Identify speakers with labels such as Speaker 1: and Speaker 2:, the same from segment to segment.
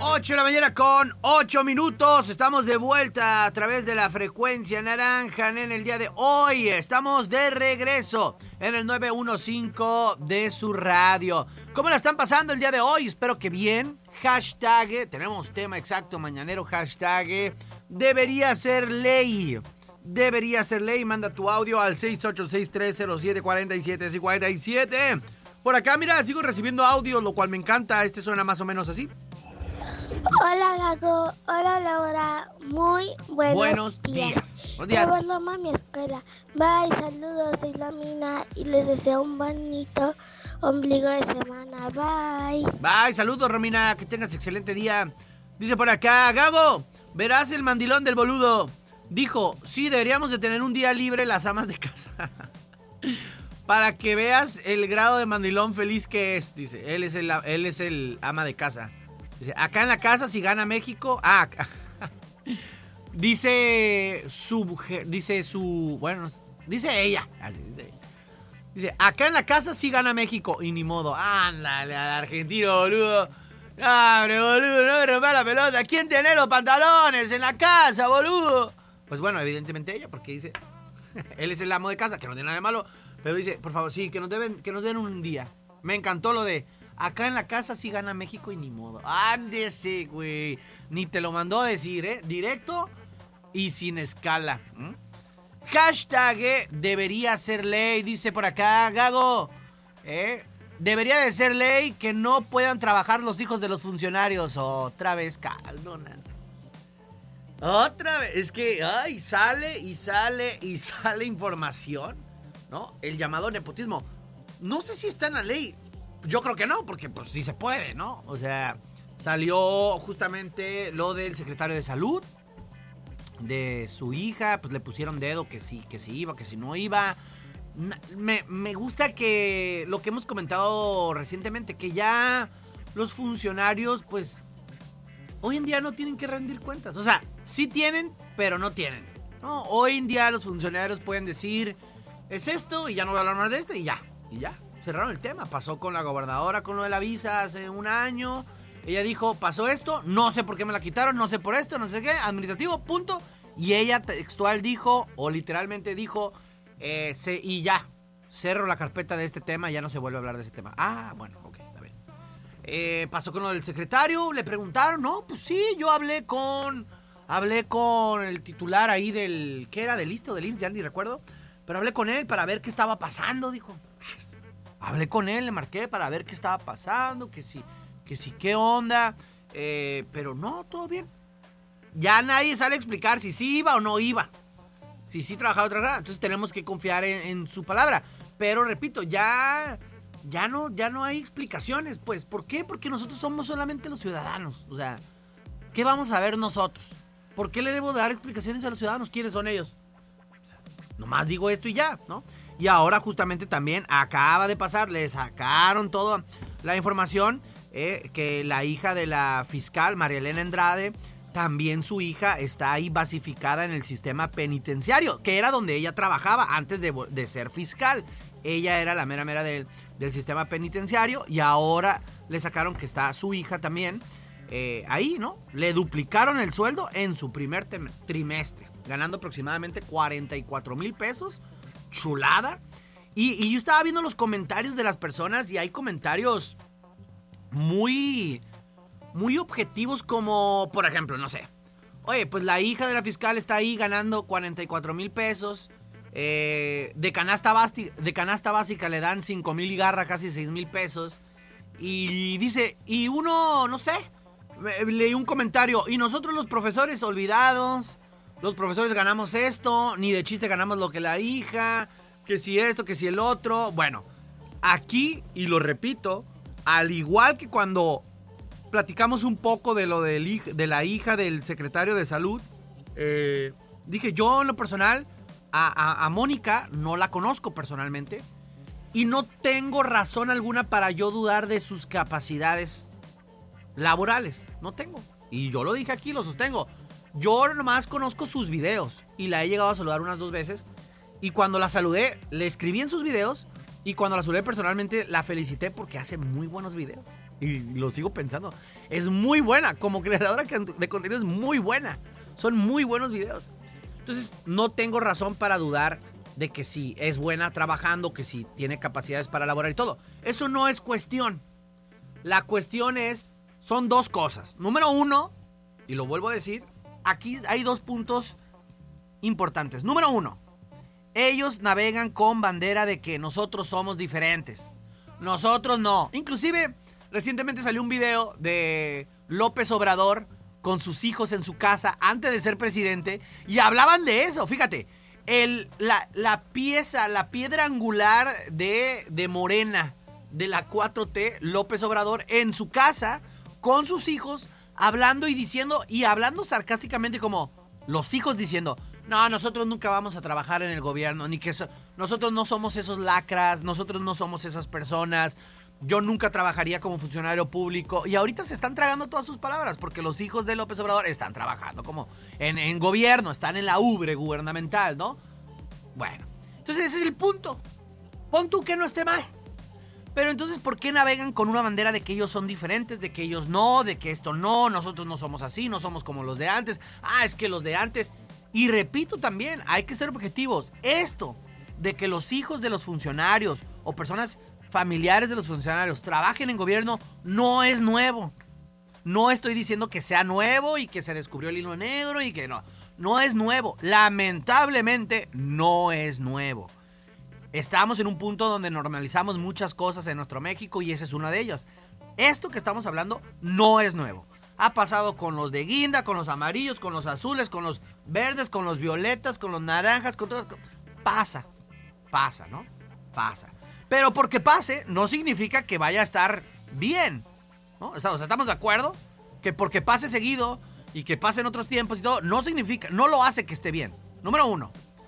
Speaker 1: 8 de la mañana con 8 minutos. Estamos de vuelta a través de la frecuencia naranja en el día de hoy. Estamos de regreso en el 915 de su radio. ¿Cómo la están pasando el día de hoy? Espero que bien. Hashtag, tenemos tema exacto mañanero. Hashtag, debería ser ley. Debería ser ley. Manda tu audio al 686-307-4757. Por acá, mira, sigo recibiendo audio, lo cual me encanta. Este suena más o menos así.
Speaker 2: Hola, Gago. Hola, Laura. Muy buenos días.
Speaker 1: Buenos días.
Speaker 2: Llevo a mi escuela. Bye, saludos. Soy la Mina y les deseo un bonito ombligo de semana. Bye.
Speaker 1: Bye, saludos, Romina. Que tengas excelente día. Dice por acá, Gago, verás el mandilón del boludo. Dijo, sí, deberíamos de tener un día libre las amas de casa. Para que veas el grado de mandilón feliz que es. Dice, él es el ama de casa. Dice, acá en la casa si gana México. Dice ella. Dice, acá en la casa sí gana México. Y ni modo. Ándale al argentino, boludo. Abre, boludo, no me rompa la pelota. ¿Quién tiene los pantalones en la casa, boludo? Pues bueno, evidentemente ella, porque dice, él es el amo de casa, que no tiene nada de malo. Pero dice, por favor, sí, que nos den un día. Me encantó lo de, acá en la casa sí gana México y ni modo. Ándese, güey. Ni te lo mandó a decir, ¿eh? Directo y sin escala. Hashtag, debería ser ley, dice por acá, Gago. Debería de ser ley que no puedan trabajar los hijos de los funcionarios. Otra vez, Caldona. Otra vez. Es que, sale información, ¿no? El llamado nepotismo. No sé si está en la ley. Yo creo que no, porque pues sí se puede, ¿no? O sea, salió justamente lo del secretario de salud, de su hija, pues le pusieron dedo que sí iba, que si no iba. Me gusta que lo que hemos comentado recientemente, que ya los funcionarios, pues, hoy en día no tienen que rendir cuentas. O sea, sí tienen, pero no tienen, ¿no? Hoy en día los funcionarios pueden decir, es esto, y ya no voy a hablar más de esto, y ya. Cerraron el tema. Pasó con la gobernadora con lo de la visa hace un año. Ella dijo, pasó esto, no sé por qué me la quitaron, no sé por esto, no sé qué, administrativo, punto. Y ella textual dijo, o literalmente dijo, y ya, cerro la carpeta de este tema, ya no se vuelve a hablar de ese tema. Bueno, ok, está bien. Pasó con lo del secretario, le preguntaron, no, pues sí, yo hablé con el titular ahí del, ¿qué era? Del ISSSTE o del IMSS, ya ni recuerdo. Pero hablé con él para ver qué estaba pasando, dijo. Hablé con él, le marqué para ver qué estaba pasando, que sí, qué onda. Pero no, todo bien. Ya nadie sale a explicar si sí iba o no iba. Si sí trabajaba o trabajaba. Entonces tenemos que confiar en su palabra. Pero repito, ya no hay explicaciones. Pues, ¿por qué? Porque nosotros somos solamente los ciudadanos. O sea, ¿qué vamos a ver nosotros? ¿Por qué le debo dar explicaciones a los ciudadanos? ¿Quiénes son ellos? Nomás digo esto y ya, ¿no? Y ahora justamente también acaba de pasar, le sacaron toda la información, que la hija de la fiscal, María Elena Andrade, también su hija está ahí basificada en el sistema penitenciario, que era donde ella trabajaba antes de ser fiscal. Ella era la mera del sistema penitenciario y ahora le sacaron que está su hija también ahí, ¿no? Le duplicaron el sueldo en su primer trimestre, ganando aproximadamente 44,000 pesos. Chulada. Y yo estaba viendo los comentarios de las personas y hay comentarios muy objetivos, como, por ejemplo, no sé, oye, pues la hija de la fiscal está ahí ganando 44,000 pesos. De canasta básica le dan 5,000 y garra, casi 6,000 pesos. Y dice, y uno, no sé, leí un comentario, y nosotros los profesores olvidados, los profesores ganamos esto, ni de chiste ganamos lo que la hija, que si esto, que si el otro. Bueno, aquí, y lo repito, al igual que cuando platicamos un poco de lo de la hija del secretario de salud, dije, yo en lo personal, a Mónica no la conozco personalmente, y no tengo razón alguna para yo dudar de sus capacidades laborales. No tengo. Y yo lo dije aquí, lo sostengo. Yo nomás conozco sus videos y la he llegado a saludar unas 2 veces. Y cuando la saludé, le escribí en sus videos. Y cuando la saludé personalmente, la felicité porque hace muy buenos videos. Y lo sigo pensando. Es muy buena. Como creadora de contenido es muy buena. Son muy buenos videos. Entonces, no tengo razón para dudar de que sí es buena trabajando, que sí tiene capacidades para elaborar y todo. Eso no es cuestión. La cuestión son dos cosas. Número uno, y lo vuelvo a decir, aquí hay dos puntos importantes. Número uno, ellos navegan con bandera de que nosotros somos diferentes. Nosotros no. Inclusive, recientemente salió un video de López Obrador con sus hijos en su casa antes de ser presidente y hablaban de eso. Fíjate, la piedra angular de Morena, de la 4T, López Obrador, en su casa con sus hijos, hablando y diciendo, y hablando sarcásticamente como los hijos diciendo, no, nosotros nunca vamos a trabajar en el gobierno, ni que nosotros no somos esos lacras, nosotros no somos esas personas, yo nunca trabajaría como funcionario público. Y ahorita se están tragando todas sus palabras, porque los hijos de López Obrador están trabajando como en gobierno, están en la ubre gubernamental, ¿no? Bueno, entonces ese es el punto. Pon tú que no esté mal. Pero entonces, ¿por qué navegan con una bandera de que ellos son diferentes, de que ellos no, de que esto no, nosotros no somos así, no somos como los de antes? Ah, es que los de antes... Y repito también, hay que ser objetivos. Esto de que los hijos de los funcionarios o personas familiares de los funcionarios trabajen en gobierno no es nuevo. No estoy diciendo que sea nuevo y que se descubrió el hilo negro y que no. No es nuevo. Lamentablemente no es nuevo. Estamos en un punto donde normalizamos muchas cosas en nuestro México y esa es una de ellas. Esto que estamos hablando no es nuevo. Ha pasado con los de guinda, con los amarillos, con los azules, con los verdes, con los violetas, con los naranjas, con todo. Pasa, ¿no? Pasa. Pero porque pase no significa que vaya a estar bien, ¿no? O sea, ¿estamos de acuerdo? Que porque pase seguido y que pase en otros tiempos y todo, no significa, no lo hace que esté bien. Número uno.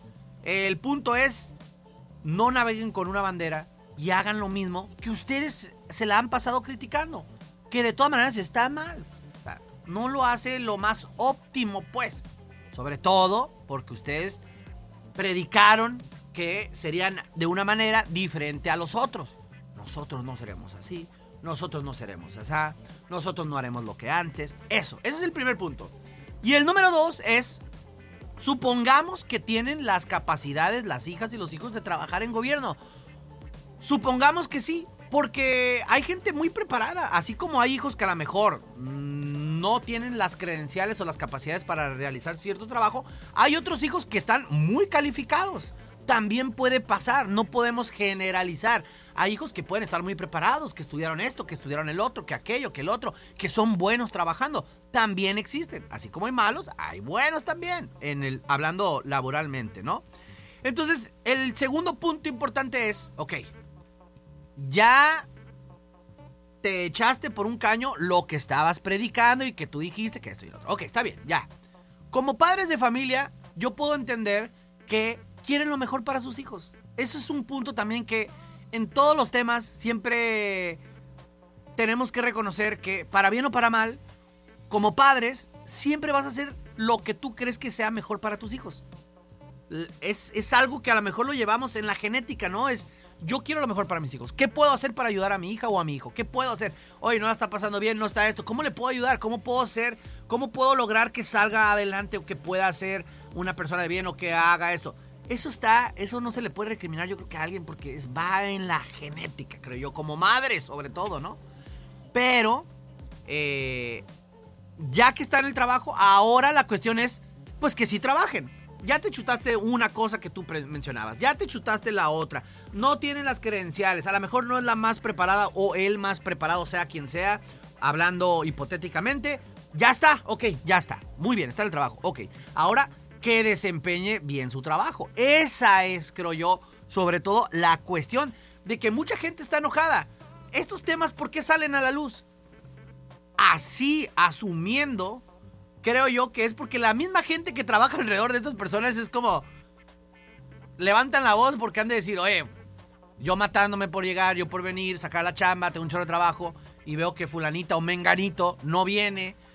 Speaker 1: El punto es, no naveguen con una bandera y hagan lo mismo que ustedes se la han pasado criticando. Que de todas maneras está mal. No lo hace lo más óptimo, pues. Sobre todo porque ustedes predicaron que serían de una manera diferente a los otros. Nosotros no seremos así, nosotros no seremos así, nosotros no haremos lo que antes. Ese es el primer punto. Y el número dos es, supongamos que tienen las capacidades las hijas y los hijos de trabajar en gobierno. Supongamos que sí, porque hay gente muy preparada, así como hay hijos que a lo mejor no tienen las credenciales o las capacidades para realizar cierto trabajo, hay otros hijos que están muy calificados. También puede pasar, no podemos generalizar. Hay hijos que pueden estar muy preparados, que estudiaron esto, que estudiaron el otro, que aquello, que el otro, que son buenos trabajando. También existen, así como hay malos, hay buenos también, hablando laboralmente, ¿no? Entonces, el segundo punto importante es, ok, ya te echaste por un caño lo que estabas predicando y que tú dijiste que esto y lo otro. Ok, está bien, ya. Como padres de familia, yo puedo entender que quieren lo mejor para sus hijos. Eso es un punto también que en todos los temas siempre tenemos que reconocer que, para bien o para mal, como padres, siempre vas a hacer lo que tú crees que sea mejor para tus hijos. Es algo que a lo mejor lo llevamos en la genética, ¿no? Yo quiero lo mejor para mis hijos. ¿Qué puedo hacer para ayudar a mi hija o a mi hijo? ¿Qué puedo hacer? Oye, no la está pasando bien, no está esto. ¿Cómo le puedo ayudar? ¿Cómo puedo hacer? ¿Cómo puedo lograr que salga adelante o que pueda ser una persona de bien o que haga esto? Eso no se le puede recriminar, yo creo, que a alguien, porque va en la genética, creo yo, como madres sobre todo, ¿no? Pero, ya que está en el trabajo, ahora la cuestión es, pues que sí trabajen. Ya te chutaste una cosa que tú mencionabas, ya te chutaste la otra, no tienen las credenciales, a lo mejor no es la más preparada o el más preparado, sea quien sea, hablando hipotéticamente, ya está, ok, ya está, muy bien, está en el trabajo, ok, ahora que desempeñe bien su trabajo. Esa es, creo yo, sobre todo la cuestión de que mucha gente está enojada. Estos temas, ¿por qué salen a la luz? Así, asumiendo, creo yo que es porque la misma gente que trabaja alrededor de estas personas es como, levantan la voz porque han de decir, oye, yo matándome por llegar, yo por venir, sacar la chamba, tengo un chorro de trabajo y veo que fulanita o menganito no viene,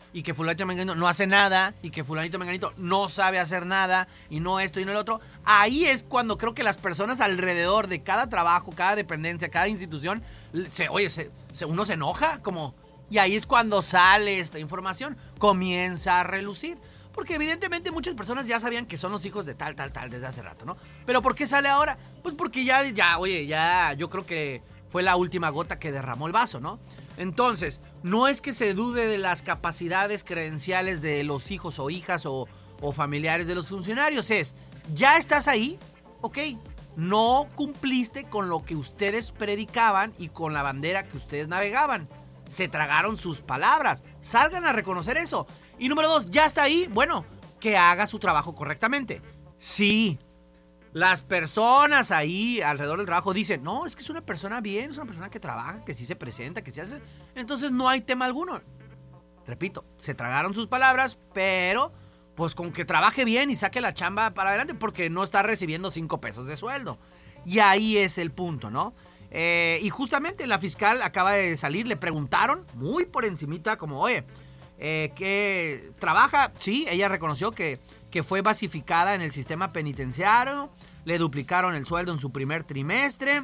Speaker 1: y que fulanito menganito no hace nada, y que fulanito menganito no sabe hacer nada, y no esto y no el otro. Ahí es cuando creo que las personas alrededor de cada trabajo, cada dependencia, cada institución, uno se enoja, como... Y ahí es cuando sale esta información, comienza a relucir. Porque evidentemente muchas personas ya sabían que son los hijos de tal desde hace rato, ¿no? ¿Pero por qué sale ahora? Pues porque ya, yo creo que fue la última gota que derramó el vaso, ¿no? Entonces, no es que se dude de las capacidades credenciales de los hijos o hijas o familiares de los funcionarios. Ya estás ahí, ok, no cumpliste con lo que ustedes predicaban y con la bandera que ustedes navegaban. Se tragaron sus palabras. Salgan a reconocer eso. Y número 2, ya está ahí. Bueno, que haga su trabajo correctamente. Sí, las personas ahí alrededor del trabajo dicen, no, es que es una persona bien, es una persona que trabaja, que sí se presenta, que sí hace. Entonces no hay tema alguno. Repito, se tragaron sus palabras, pero pues con que trabaje bien y saque la chamba para adelante, porque no está recibiendo 5 pesos de sueldo. Y ahí es el punto, ¿no? Y justamente la fiscal acaba de salir, le preguntaron muy por encimita como, oye, ¿qué trabaja? Sí, ella reconoció que fue basificada en el sistema penitenciario, le duplicaron el sueldo en su primer trimestre,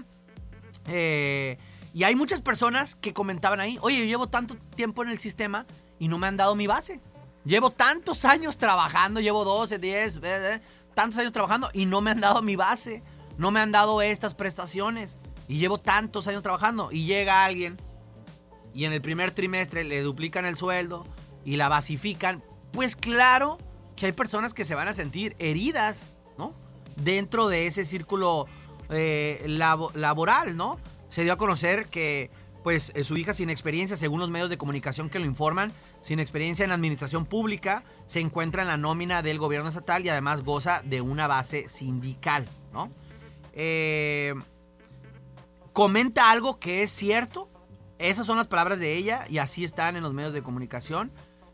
Speaker 1: y hay muchas personas que comentaban ahí, oye, yo llevo tanto tiempo en el sistema y no me han dado mi base, llevo tantos años trabajando, llevo 12, 10, tantos años trabajando y no me han dado mi base, no me han dado estas prestaciones. Y llevo tantos años trabajando. Y llega alguien y en el primer trimestre le duplican el sueldo y la basifican. Pues claro que hay personas que se van a sentir heridas, ¿no? Dentro de ese círculo laboral, ¿no? Se dio a conocer que pues su hija sin experiencia, según los medios de comunicación que lo informan, sin experiencia en administración pública, se encuentra en la nómina del gobierno estatal y además goza de una base sindical, ¿no? Comenta algo que es cierto. Esas son las palabras de ella y así están en los medios de comunicación.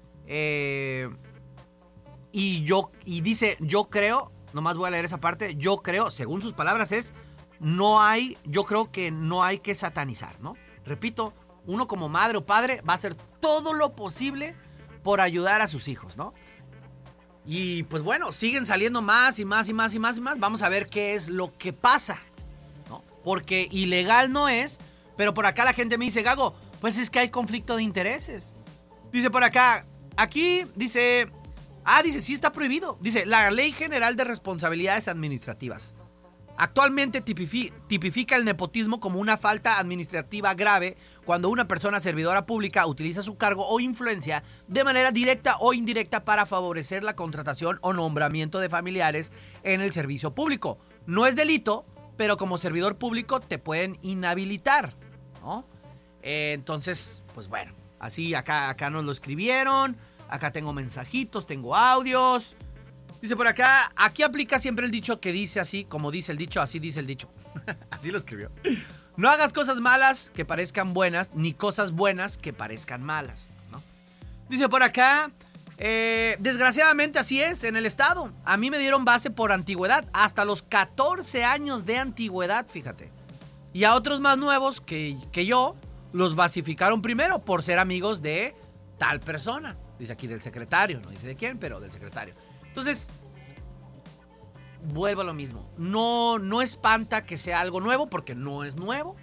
Speaker 1: Y dice, yo creo, nomás voy a leer esa parte, yo creo, según sus palabras yo creo que no hay que satanizar, ¿no? Repito, uno como madre o padre va a hacer todo lo posible por ayudar a sus hijos, ¿no? Y pues bueno, siguen saliendo más y más. Vamos a ver qué es lo que pasa. Porque ilegal no es, pero por acá la gente me dice, Gago, pues es que hay conflicto de intereses. Dice por acá, aquí dice, sí está prohibido. Dice, la Ley General de Responsabilidades Administrativas actualmente tipifica el nepotismo como una falta administrativa grave cuando una persona servidora pública utiliza su cargo o influencia de manera directa o indirecta para favorecer la contratación o nombramiento de familiares en el servicio público. No es delito, pero como servidor público te pueden inhabilitar, ¿no? Entonces, pues bueno, así acá nos lo escribieron, acá tengo mensajitos, tengo audios. Dice por acá, aquí aplica siempre el dicho que dice así, como dice el dicho, así dice el dicho. Así lo escribió. No hagas cosas malas que parezcan buenas, ni cosas buenas que parezcan malas, ¿no? Dice por acá, desgraciadamente así es en el estado. A mí me dieron base por antigüedad, hasta los 14 años de antigüedad, fíjate. Y a otros más nuevos que yo, los basificaron primero por ser amigos de tal persona. Dice aquí del secretario, no dice de quién, pero del secretario. Entonces, vuelvo a lo mismo. No espanta que sea algo nuevo, porque no es nuevo.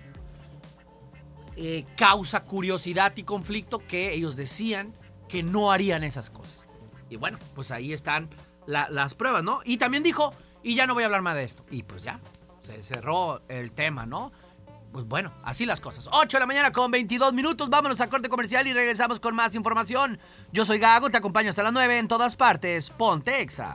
Speaker 1: Causa curiosidad y conflicto que ellos decían que no harían esas cosas. Y bueno, pues ahí están las pruebas, ¿no? Y también dijo, y ya no voy a hablar más de esto. Y pues ya, se cerró el tema, ¿no? Pues bueno, así las cosas. 8 de la mañana con 22 minutos. Vámonos a corte comercial y regresamos con más información. Yo soy Gago, te acompaño hasta las 9 en todas partes. Ponte Exa.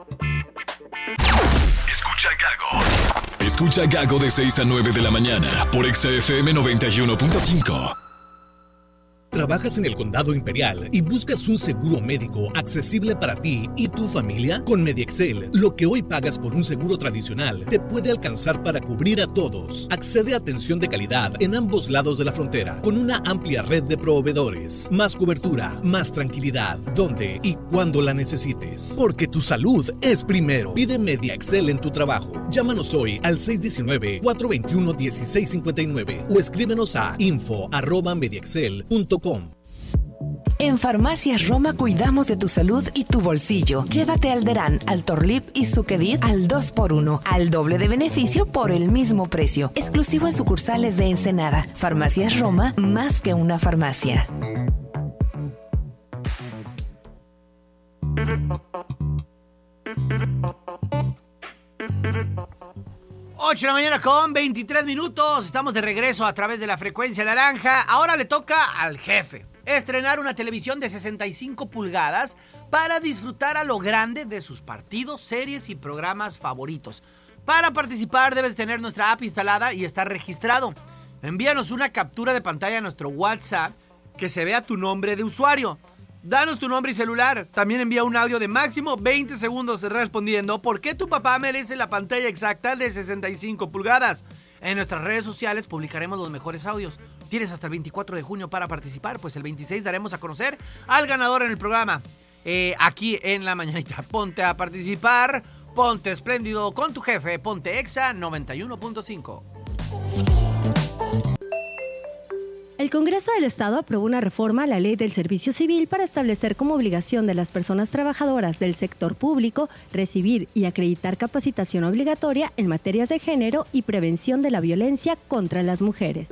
Speaker 3: Escucha Gago. Escucha Gago de 6 a 9 de la mañana por Exa FM 91.5.
Speaker 4: ¿Trabajas en el Condado Imperial y buscas un seguro médico accesible para ti y tu familia? Con MediExcel, lo que hoy pagas por un seguro tradicional te puede alcanzar para cubrir a todos. Accede a atención de calidad en ambos lados de la frontera, con una amplia red de proveedores. Más cobertura, más tranquilidad, donde y cuando la necesites. Porque tu salud es primero. Pide MediExcel en tu trabajo. Llámanos hoy al 619-421-1659 o escríbenos a info@mediexcel.com.
Speaker 5: En Farmacias Roma cuidamos de tu salud y tu bolsillo. Llévate Alderán, Altorlip y Sucedid al 2x1, al doble de beneficio por el mismo precio. Exclusivo en sucursales de Ensenada. Farmacias Roma, más que una farmacia.
Speaker 1: Ocho de la mañana con 23 minutos. Estamos de regreso a través de la frecuencia naranja. Ahora le toca al jefe estrenar una televisión de 65 pulgadas para disfrutar a lo grande de sus partidos, series y programas favoritos. Para participar debes tener nuestra app instalada y estar registrado. Envíanos una captura de pantalla a nuestro WhatsApp que se vea tu nombre de usuario. Danos tu nombre y celular. También envía un audio de máximo 20 segundos respondiendo por qué tu papá merece la pantalla exacta de 65 pulgadas. En nuestras redes sociales publicaremos los mejores audios. Tienes hasta el 24 de junio para participar, pues el 26 daremos a conocer al ganador en el programa. Aquí en La Mañanita. Ponte a participar, ponte espléndido con tu jefe, ponte Exa 91.5.
Speaker 6: El Congreso del Estado aprobó una reforma a la Ley del Servicio Civil para establecer como obligación de las personas trabajadoras del sector público recibir y acreditar capacitación obligatoria en materias de género y prevención de la violencia contra las mujeres.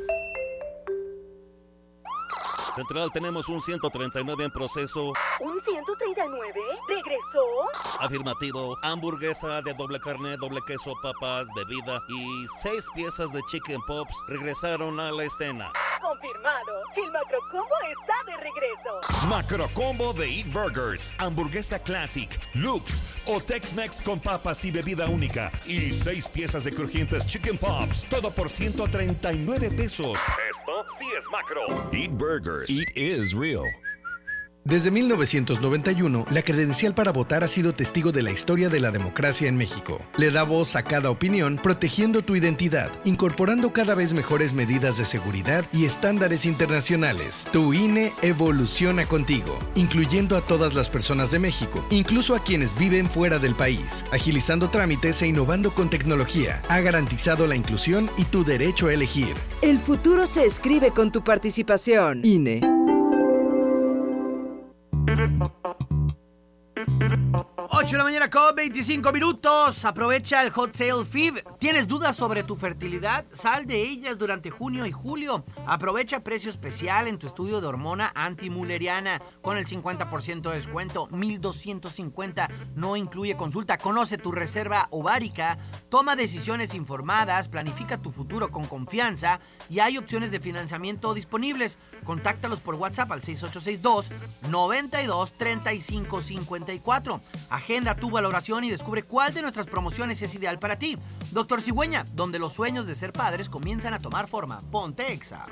Speaker 7: Central, tenemos un 139 en proceso.
Speaker 8: ¿Un 139? ¿Regresó?
Speaker 7: Afirmativo. Hamburguesa de doble carne, doble queso, papas, bebida y 6 piezas de Chicken Pops regresaron a la escena.
Speaker 8: Confirmado. El Macrocombo está de regreso.
Speaker 9: Macrocombo de Eat Burgers. Hamburguesa Classic, Lux o Tex-Mex con papas y bebida única. Y 6 piezas de crujientes Chicken Pops. Todo por 139 pesos. Esto sí es macro. Eat Burgers.
Speaker 3: Eat is real.
Speaker 10: Desde 1991, la credencial para votar ha sido testigo de la historia de la democracia en México. Le da voz a cada opinión, protegiendo tu identidad, incorporando cada vez mejores medidas de seguridad y estándares internacionales. Tu INE evoluciona contigo, incluyendo a todas las personas de México, incluso a quienes viven fuera del país, agilizando trámites e innovando con tecnología. Ha garantizado la inclusión y tu derecho a elegir.
Speaker 11: El futuro se escribe con tu participación. INE.
Speaker 1: 8 de la mañana con 25 minutos. Aprovecha el Hot Sale FIV. ¿Tienes dudas sobre tu fertilidad? Sal de ellas durante junio y julio. Aprovecha precio especial en tu estudio de hormona antimuleriana con el 50% de descuento. 1,250. No incluye consulta. Conoce tu reserva ovárica. Toma decisiones informadas. Planifica tu futuro con confianza. Y hay opciones de financiamiento disponibles. Contáctalos por WhatsApp al 6862-923554. Agenda tu valoración y descubre cuál de nuestras promociones es ideal para ti. Doctor Cigüeña, donde los sueños de ser padres comienzan a tomar forma. Ponte Exa.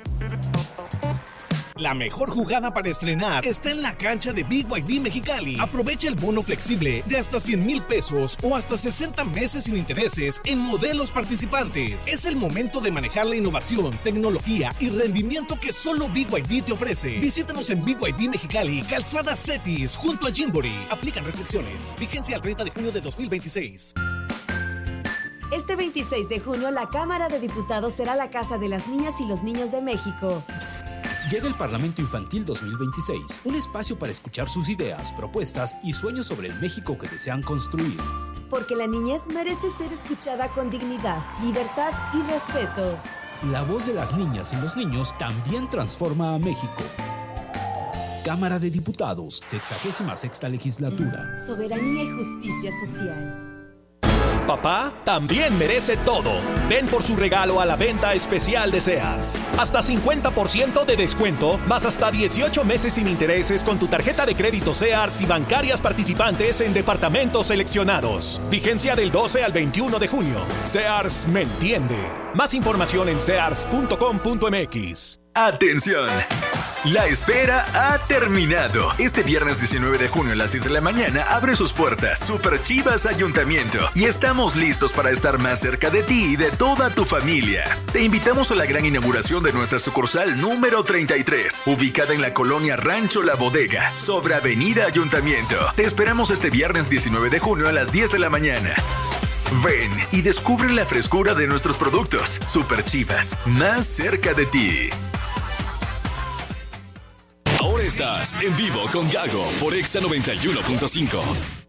Speaker 4: La mejor jugada para estrenar está en la cancha de BYD Mexicali. Aprovecha el bono flexible de hasta 100,000 pesos o hasta 60 meses sin intereses en modelos participantes. Es el momento de manejar la innovación, tecnología y rendimiento que solo BYD te ofrece. Visítanos en BYD Mexicali, Calzada Cetis, junto a Gymboree. Aplican restricciones. Vigencia al 30 de junio de 2026.
Speaker 12: Este 26 de junio, la Cámara de Diputados será la casa de las niñas y los niños de México.
Speaker 13: Llega el Parlamento Infantil 2026, un espacio para escuchar sus ideas, propuestas y sueños sobre el México que desean construir.
Speaker 12: Porque la niñez merece ser escuchada con dignidad, libertad y respeto.
Speaker 13: La voz de las niñas y los niños también transforma a México. Cámara de Diputados, 66ª Legislatura.
Speaker 12: Soberanía y justicia social.
Speaker 9: Papá también merece todo. Ven por su regalo a la venta especial de Sears. Hasta 50% de descuento, más hasta 18 meses sin intereses con tu tarjeta de crédito Sears y bancarias participantes en departamentos seleccionados. Vigencia del 12 al 21 de junio. Sears me entiende. Más información en sears.com.mx.
Speaker 14: ¡Atención! La espera ha terminado. Este viernes 19 de junio a las 10 de la mañana abre sus puertas Super Chivas Ayuntamiento y estamos listos para estar más cerca de ti y de toda tu familia. Te invitamos a la gran inauguración de nuestra sucursal número 33, ubicada en la colonia Rancho La Bodega, sobre Avenida Ayuntamiento. Te esperamos este viernes 19 de junio a las 10 de la mañana. Ven y descubre la frescura de nuestros productos. Super Chivas, más cerca de ti.
Speaker 3: Ahora Estás en vivo con Gago por Exa 91.5.